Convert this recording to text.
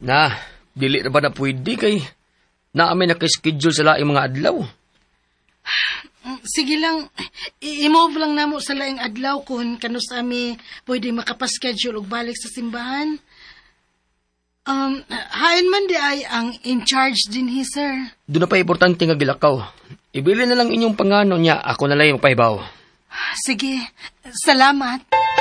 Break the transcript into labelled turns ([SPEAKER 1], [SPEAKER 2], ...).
[SPEAKER 1] Na, dili na ba na pwede kay naami naka-schedule sa laing mga adlaw?
[SPEAKER 2] Sige lang, i-move lang namo sa laing adlaw kung kanus ami pwede makapaschedule og balik sa simbahan. Hain man di ay ang in charge din sir.
[SPEAKER 1] Doon na pa importante nga gilakaw. Ibili na lang inyong pangano niya, ako na lang yung pahibaw.
[SPEAKER 2] Sige, salamat.